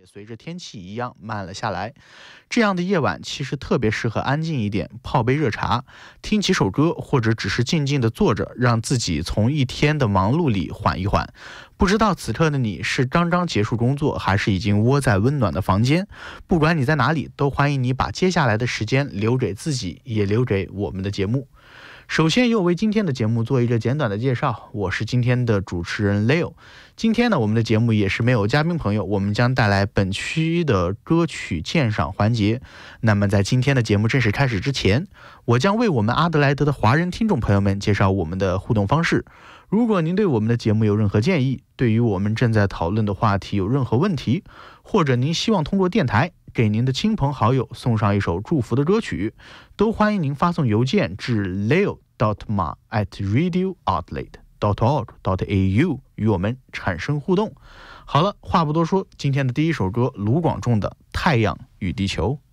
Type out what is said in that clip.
随着天气一样慢了下来。这样的夜晚其实特别适合安静一点，泡杯热茶，听几首歌，或者只是静静地坐着，让自己从一天的忙碌里缓一缓。不知道此刻的你是刚刚结束工作，还是已经窝在温暖的房间？不管你在哪里，都欢迎你把接下来的时间留给自己，也留给我们的节目。首先由我为今天的节目做一个简短的介绍，我是今天的主持人 Leo。 今天呢，我们的节目也是没有嘉宾朋友，我们将带来本期的歌曲鉴赏环节。那么在今天的节目正式开始之前，我将为我们阿德莱德的华人听众朋友们介绍我们的互动方式。如果您对我们的节目有任何建议，对于我们正在讨论的话题有任何问题，或者您希望通过电台给您的亲朋好友送上一首祝福的歌曲，都欢迎您发送邮件至 leo.ma@radiooutlet.org.au 与我们产生互动。好了，话不多说，今天的第一首歌，卢广仲的《太阳与地球》。